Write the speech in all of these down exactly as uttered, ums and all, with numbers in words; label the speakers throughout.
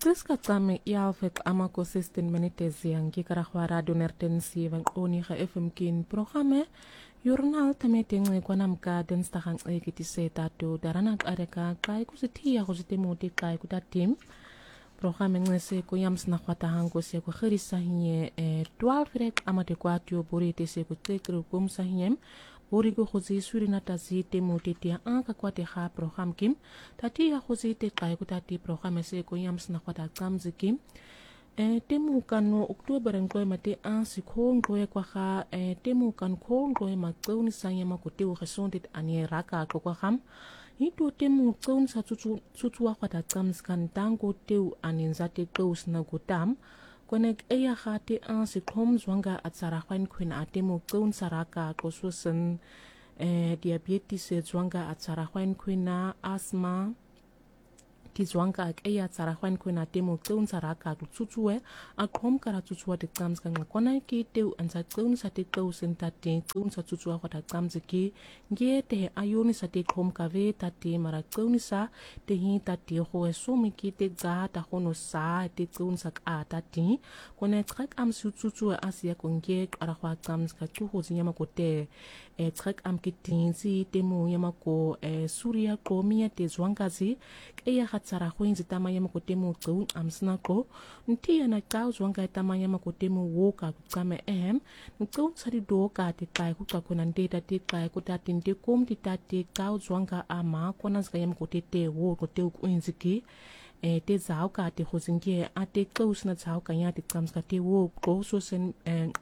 Speaker 1: Qiska qame yalfek amako sixteen minutes yang kikarahwa radio nertensi van oniga F M kin programme Journal tameting kwanamka denstagang ekiti setatu daranak areka kai kusitia kusitimuti kai kutatim programme ngese ko yams na kwatahan ko se ko khirisa hinye twelve rek amate kwatio borite se ko tekru kum sahiem Borigo Jose Surinata zite motetia anka kwate ha program kim tati ya Jose te kai kutati program se ko yams na kwata kamzi kim e temu kanu Oktober ngoi mate an sikho ngoi kwa ha e temu kan ko ngoi ma tsauni sanya ma kote o resondit anie raka ko kwa ham ito temu tsaun sa tutu tutu wa kwata kams kan tango teu aninzate kous na gutam Konek eya hati an si kom zwanga at sarakwan kwin atemo tsaun saraka kosusen eh, diabetes zwanga at sarakwan kwin na asma ki zwanga ak eya sarakwan kwin atemo tsaun saraka tutuwe a kom kara tutuwa de kams kanga kona ki teu ansa tsaun sa te kausen tate tsaun sa tutuwa kwata kams ki nge te ayoni sa te kom kave tate mara tsaun sa te hi tate hoe sumi ki te za ta hono sa te tsaun sa ka tate kona trek am su tutuwa asia konge arakwa kams ka tuho zinyama kote e trek am ki tinzi te mo yama ko e suria ko mia te zwangazi eya hatsara hoinzi tama yama kote mo tsaun am snako ntia na kau zwanga tama yama kote mo woka kame ehem tsaun sari do ka te kai kuka kona ndeta te kai kuta tinte kom ti tate kau zwanga ama kona zga yama kote te wo kote ukuinzi ki e te zao ka te hozingie a te kaus na zao ka ya te kams ka te wo ko so sen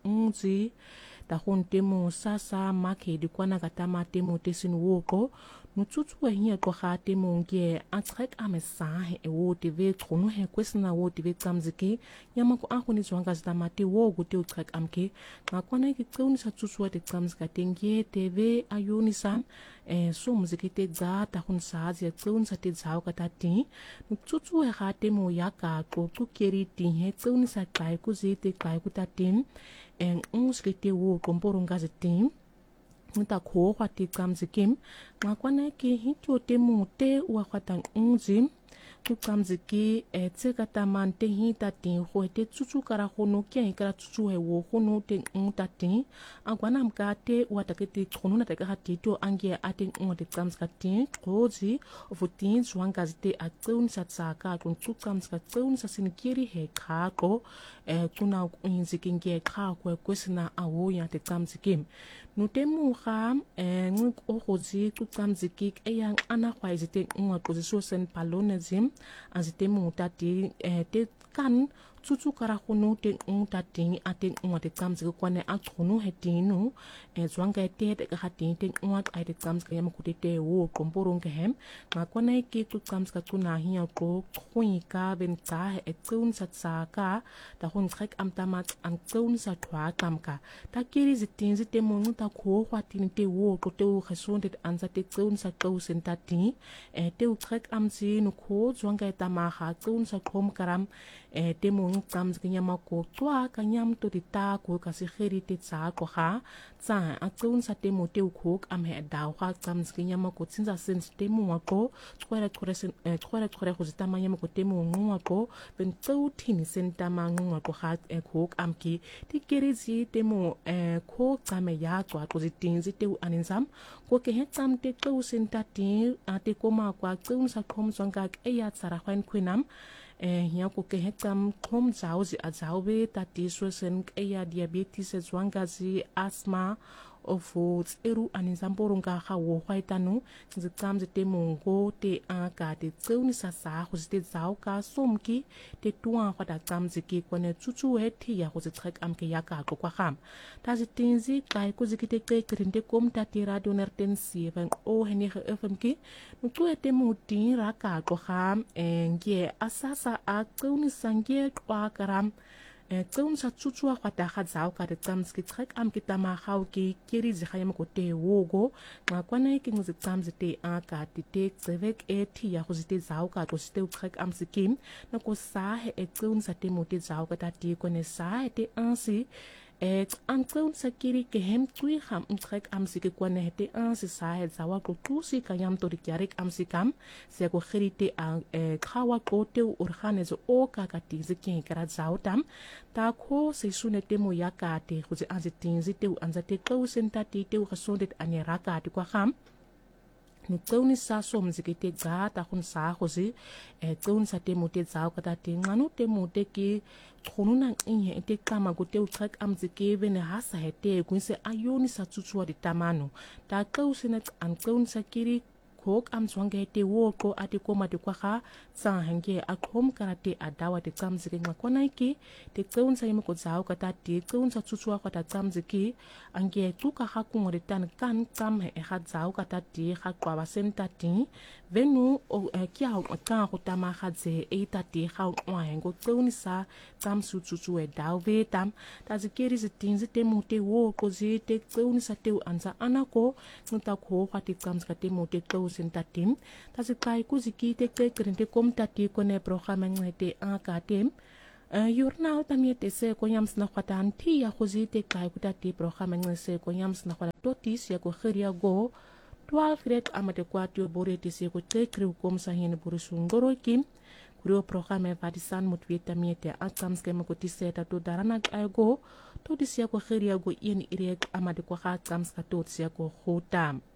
Speaker 1: nzi ta hon temo sasa make di kwana katama temo tesin woko nututu wa hiya ko ha temo ngie atrek amesa e wo te ve trono he kwesna wo te ve tsamziki yama ko ako ni zwanga zama te wo go te utrek amke na kwana ki tsauni sa tutu wa te tsamzika te ngie te ve ayoni sa e so muziki te za ta hon sa zi tsauni sa te zao ka ta ti nututu wa ha temo yaka ko kukeri ti he tsauni sa kai ku zi te kai ku ta tim en ons ke te wo komporonga ze tim nta ko kwa te kamzi kim ngakwana ke hityo te mo te wa kwata unzim tu kamzi ki e tseka taman te hita te ho te tutu kara hono ke kara tutu he wo hono te unta te agwana mka te wata ke te trono na te ka te to ange ate un te kamzi ka te trozi of tin zwanga te a tsun sa tsaka kun tu kamzi ka tsun sa sinkiri he ka ko e kuna unziki nge ka ko kwesna awo ya te kamzi kim no temu ga e ngu ogozi tu kamzi ki e yang ana khwaizi te un position sen palonezim azitemu tati e te kan tutu kara hono te un tati ate un te kamzi ko kwane atrono hetinu e zwanga te te ka te te un ai te kamzi ka yama kutete wo komporon ke hem na kwane ki tu kamzi ka tuna hiya ko khoi ka ben ka e tsun sa tsaka ta hon trek am tamat an tsun sa twa kamka ta kiri zitinzi te mo ta ko khwatin te wo ko te o khasonde anza te tsun sa ko sentati e te u trek am si no ko zwanga ta ma ha tsun sa kom karam e te mo kamzi ka yama ko twa ka nyam to ti ta ko ka si kheri te tsa ko ha tsa a tsun sa te mo te u khok am he da ha kamzi ka yama ko tsinza sens te mo ko tswara tswara sen tswara tswara go zita manya mo ko te mo ngwa ko ben tso thini senta ma ngwa ko ha e khok am ki ti kerezi te mo e ko tsame ya tswa ko zitinzi te u aninzam ko ke he tsam te tso senta ti a te ko ma kwa tsun sa khom zwanga e ya tsara khwan khwinam eh hiya ko ke hekam khom zao zi azao be ta ti so sen e ya diabetes zwanga zi asthma of eru aninzamboronga ha wo hwaitanu nzikam zite mongo te aka te tseuni sasa ho zite zao ka somki te tuwa khwata kam ziki kone tutu he thi ya ho zitrek amke ya ka ko kwa kham ta zitinzi kai ko zikite ke krinde kom ta ti radio nertensi van o hene ge fmki nutu ete muti ra ka ko kham ngie asasa a tseuni sangie kwa karam tsaun sa tsutsua kwata ga zao ka tsamski trek am kitama hau ki kiri zi khayam ko te wogo nga kwana ki ngi tsamzi te a ka ti te tsevek e ti ya go zite zao ka ko zite trek am sikim na ko sa he e tsaun sa te mo te zao ka ta ti ko ne sa he te ansi et anqeun sakiri ke hem tui ham trek am sike kwane hete an si sa het zawa ko tusi kanyam to dikarek am sikam se ko khirite an khawa ko te urkhane zo o ka ka tinzi kin kara zautam ta ko se sunete mo yakate khuzi anzi tinzi te anzate ko sentati te u khasondet aniraka ti kwa kham ni tseuni sa som zike te za ta khun sa khozi e tseuni sa te mote za ka ta te nganu te mote ki khonuna inye te kama go te utrek am zike vene hasa hete kunse ayoni sa tsutsua di tamano ta kausina an kaun sa kiri kok am swange te wo ko ati ko ma te kwa kha sa hange a khom karate adawa te tsam zike ngakona iki te tseun sa yimo ko zao ka ta te tseun sa tsutsua ka ta tsam zike ange tu ka ha ku ngore tan kan tsam he ha zao ka ta te ha kwa ba senta ti venu o kia o ka ko tama ha ze e ta te ha o hengo tseun sa tsam su tsutsu e dao ve tam ta zikeri zitin zite mo te wo ko zi te tseun sa te anza anako ngta ko ha te tsam ka te mo te sentatim ta se kai ku ziki te te krente kom ta ti ko ne programa ngete a ka tem jurnal tamie te se ko yams na khatan ti ya khuzi te kai ku ta ti programa ngese ko yams na khata totis ya ko khiria go twelve grade amate kwatio bore te se ko te kriu kom sa hin burusungoro kim kurio programa vatisan mutvieta miete atsams ke mo ko ti se ta to darana go to ti se ko khiria go yen irek amate ko kha tsams ka to se ko khutam